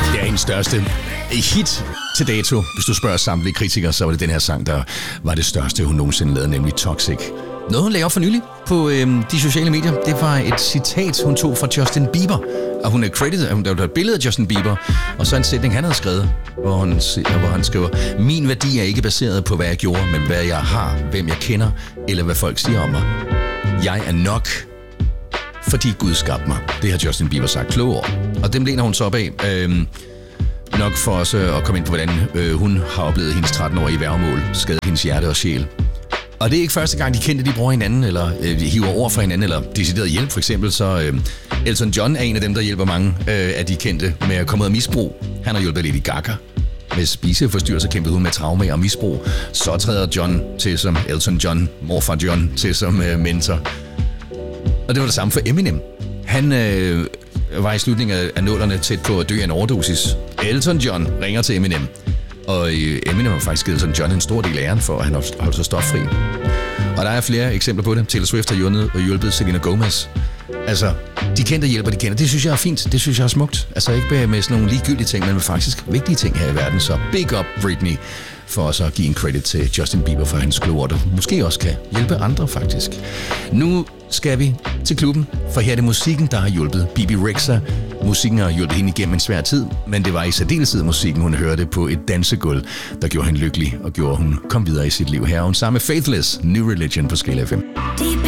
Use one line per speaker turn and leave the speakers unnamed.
Det er hendes største hit til dato. Hvis du spørger samtlige kritikere, så var det den her sang, der var det største, hun nogensinde lavede, nemlig Toxic. Noget, hun lagde op for nylig på de sociale medier, det var et citat, hun tog fra Justin Bieber. Og hun er credited, der var et billede af Justin Bieber, og så en sætning, han havde skrevet, hvor han skriver: min værdi er ikke baseret på, hvad jeg gjorde, men hvad jeg har, hvem jeg kender, eller hvad folk siger om mig. Jeg er nok, fordi Gud skabte mig. Det har Justin Bieber sagt. Kloge ord. Og dem læner hun så op af. Nok for os at komme ind på, hvordan hun har oplevet hendes 13-årige værgemål, skadet hendes hjerte og sjæl. Og det er ikke første gang, de kendte, de bruger hinanden, eller hiver over fra hinanden, eller decideret hjælp. For eksempel så Elton John er en af dem, der hjælper mange af de kendte med at komme ud af misbrug. Han har hjulpet Lady Gaga. Med spiseforstyrrelser kæmpede hun med traume og misbrug. Så træder John til som Elton John, morfar John til som mentor. Og det var det samme for Eminem. Han var i slutningen af nullerne tæt på at dø af en overdosis. Elton John ringer til Eminem. Og Eminem har faktisk givet Elton John en stor del af æren for, at han holdt sig stoffri. Og der er flere eksempler på det. Taylor Swift har hjulpet Selena Gomez. Altså, de kendte hjælper, de kender. Det synes jeg er fint. Det synes jeg er smukt. Altså ikke med sådan nogle ligegyldige ting, men med faktisk vigtige ting her i verden. Så big up Britney for også at give en credit til Justin Bieber for hans kloge ord, der måske også kan hjælpe andre faktisk. Nu skal vi til klubben, for her er det musikken, der har hjulpet Bebe Rexha. Musikken har hjulpet hende igennem en svær tid, men det var i særdeleshed musikken, hun hørte på et dansegulv, der gjorde hende lykkelig og gjorde, hun kom videre i sit liv. Her er hun sammen med Faithless, New Religion på Scala FM.